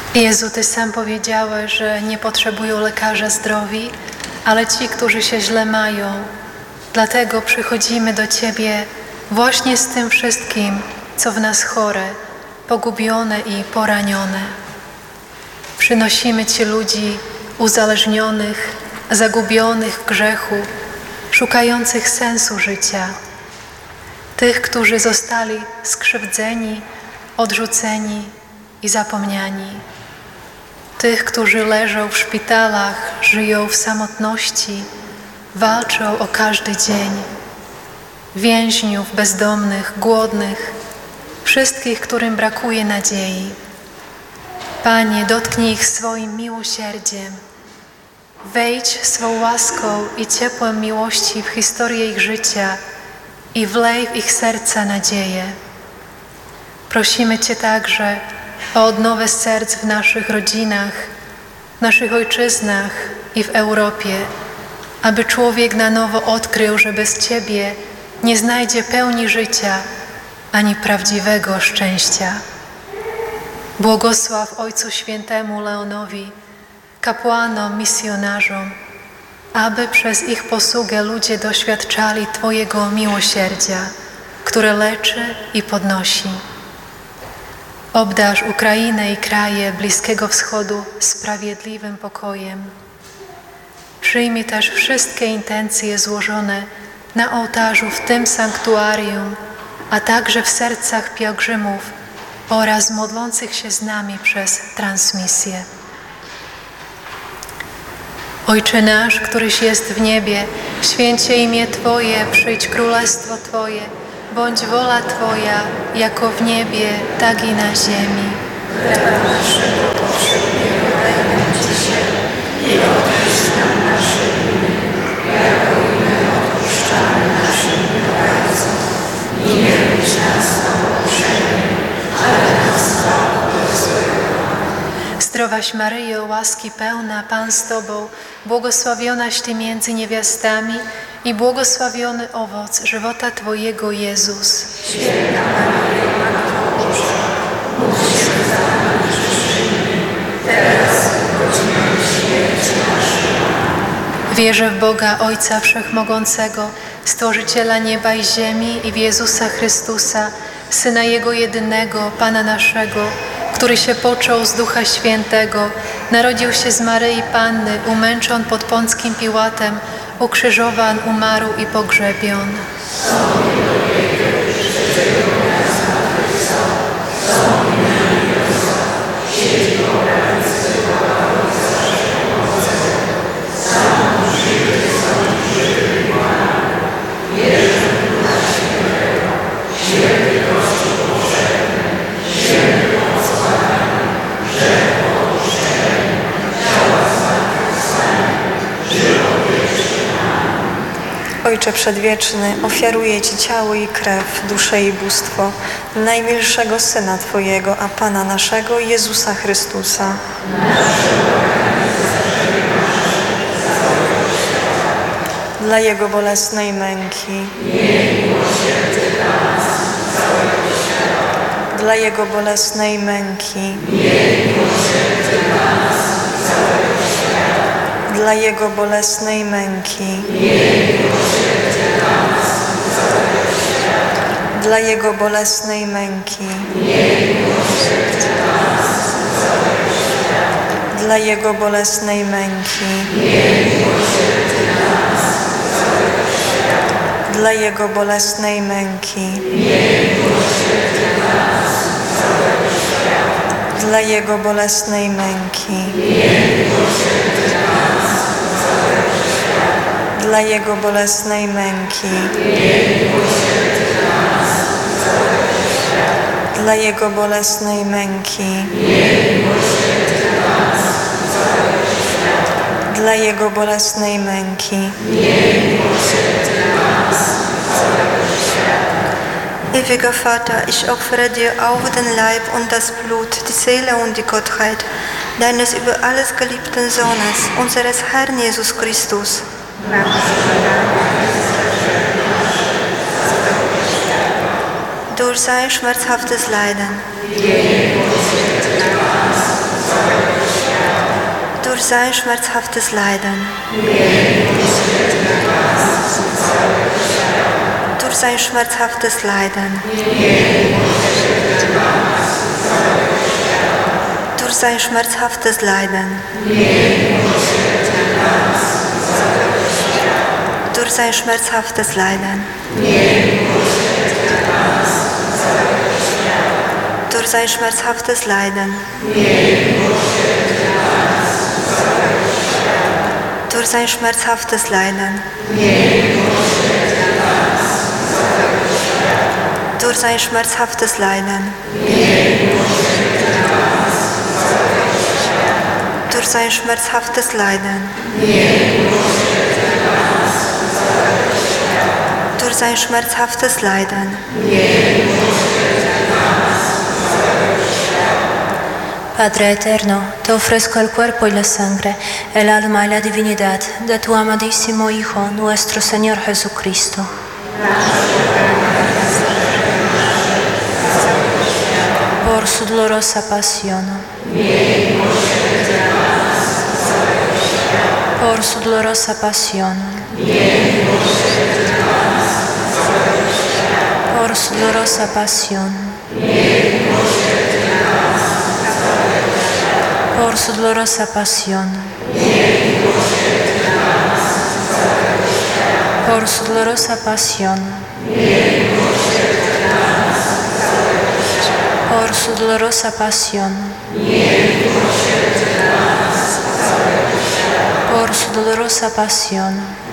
Jezu, Ty sam powiedziałeś, że nie potrzebują lekarza zdrowi, ale ci, którzy się źle mają. Dlatego przychodzimy do Ciebie właśnie z tym wszystkim, co w nas chore, pogubione i poranione. Przynosimy Ci ludzi uzależnionych, zagubionych w grzechu, szukających sensu życia. Tych, którzy zostali skrzywdzeni, odrzuceni i zapomniani. Tych, którzy leżą w szpitalach, żyją w samotności, walczą o każdy dzień. Więźniów, bezdomnych, głodnych, wszystkich, którym brakuje nadziei. Panie, dotknij ich swoim miłosierdziem. Wejdź swą łaską i ciepłem miłości w historię ich życia i wlej w ich serca nadzieję. Prosimy Cię także o odnowę serc w naszych rodzinach, w naszych ojczyznach i w Europie, aby człowiek na nowo odkrył, że bez Ciebie nie znajdzie pełni życia ani prawdziwego szczęścia. Błogosław Ojcu Świętemu Leonowi, kapłanom, misjonarzom, aby przez ich posługę ludzie doświadczali Twojego miłosierdzia, które leczy i podnosi. Obdarz Ukrainę i kraje Bliskiego Wschodu sprawiedliwym pokojem. Przyjmij też wszystkie intencje złożone na ołtarzu w tym sanktuarium, a także w sercach pielgrzymów oraz modlących się z nami przez transmisję. Ojcze nasz, któryś jest w niebie, święć się imię Twoje, przyjdź królestwo Twoje, bądź wola Twoja, jako w niebie, tak i na ziemi. Chleba naszego powszedniego daj nam dzisiaj i odpuść nam nasze winy, jako i my odpuszczamy naszym winowajcom. I nie wódź nas na pokuszenie, ale nas zbaw od złego. Zdrowaś Maryjo, łaski pełna, Pan z Tobą, błogosławionaś Ty między niewiastami i błogosławiony owoc żywota Twojego, Jezus. Święta Maryjo, Matko Boża, módl się za nami grzesznymi, teraz i w godzinę śmierci naszej. Wierzę w Boga, Ojca Wszechmogącego, Stworzyciela nieba i ziemi i w Jezusa Chrystusa, Syna Jego jedynego, Pana naszego, który się począł z Ducha Świętego, narodził się z Maryi Panny, umęczon pod Pąckim Piłatem, ukrzyżowan, umarł i pogrzebion. Ojcze Przedwieczny, ofiaruję Ci ciało i krew, duszę i bóstwo najmilszego Syna Twojego, a Pana naszego, Jezusa Chrystusa. Dla Jego bolesnej męki, dla Jego bolesnej męki, dla Jego bolesnej męki, dla Jego bolesnej męki, dla Jego bolesnej męki, dla Jego bolesnej męki, dla Jego bolesnej męki, dla Jego bolesnej męki, dla Jego bolesnej męki, dla Jego bolesnej męki. Ewiger Vater, ich opfere dir auch den Leib und das Blut, die Seele und die Gottheit deines über alles geliebten Sohnes, unseres Herrn Jesus Christus. Durch sein schmerzhaftes Leiden, sein schmerzhaftes Leiden. Durch sein schmerzhaftes Leiden. Durch sein schmerzhaftes Leiden. Durch sein schmerzhaftes Leiden. Durch sein schmerzhaftes Leiden. Durch sein schmerzhaftes Leiden. Durch sein schmerzhaftes Leiden. Durch sein schmerzhaftes Leiden. Durch sein schmerzhaftes Leiden. Padre eterno, te ofrezco el cuerpo y la sangre, el alma y la divinidad de tu amadísimo Hijo, nuestro Señor Jesucristo. Por su dolorosa pasión. Por su dolorosa pasión. Por su dolorosa pasión. Por su dolorosa pasión. Por su dolorosa pasión. Por su dolorosa pasión. Por su dolorosa pasión.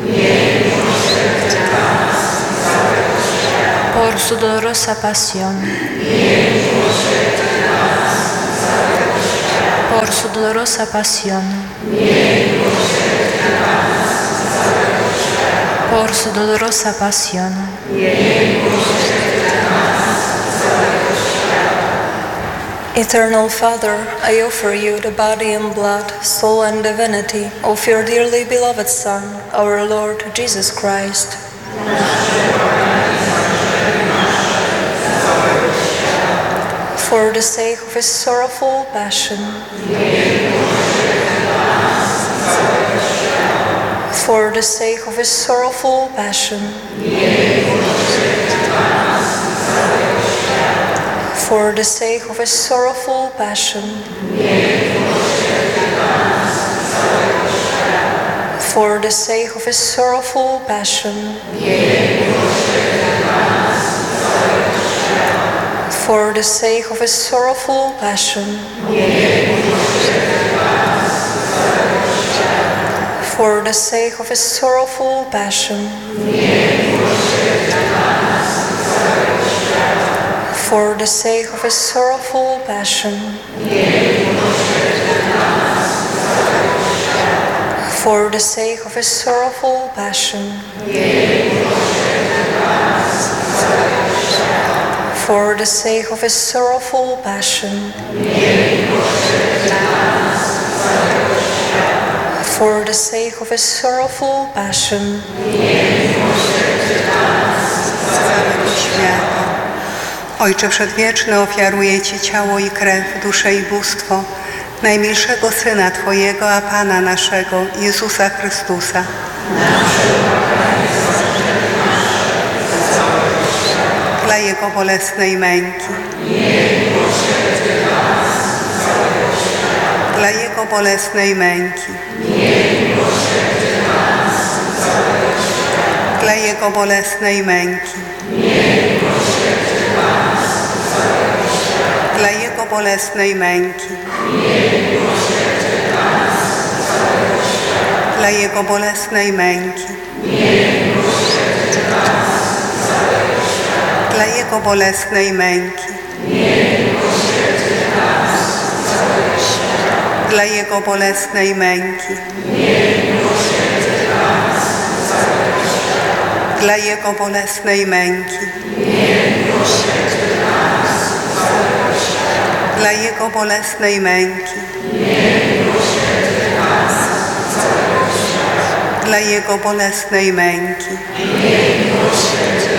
Por su dolorosa pasión. Por su dolorosa pasión. Por su dolorosa pasión. Eternal Father, I offer you the body and blood, soul and divinity of your dearly beloved Son, our Lord Jesus Christ. For the sake of his sorrowful passion, for the sake of his sorrowful passion, for the sake of his sorrowful passion, for the sake of his sorrowful passion, for the sake of his sorrowful passion, for the sake of his sorrowful passion, for the sake of his sorrowful passion, for the sake of his sorrowful passion, for the sake of his sorrowful passion, for the sake of his sorrowful passion, Ojcze Przedwieczny, ofiaruję Ci ciało i krew, duszę i bóstwo najmilszego Syna Twojego, a Pana naszego, Jezusa Chrystusa. Dla Jego bolesnej męki. Dla Jego bolesnej męki. Dla Jego bolesnej męki. Dla Jego bolesnej męki. Dla Jego bolesnej męki. Dla Jego bolesnej męki. Dla Jego bolesnej męki. Dla Jego bolesnej męki. Dla Jego bolesnej męki. Dla Jego bolesnej męki.